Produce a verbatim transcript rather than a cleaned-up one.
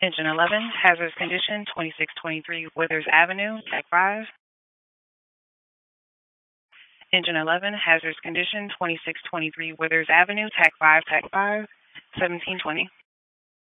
Engine eleven, hazardous condition, twenty-six twenty-three Withers Avenue, Tech five. Engine eleven, hazardous condition, twenty-six twenty-three Withers Avenue, Tech five, Tech five, seventeen twenty.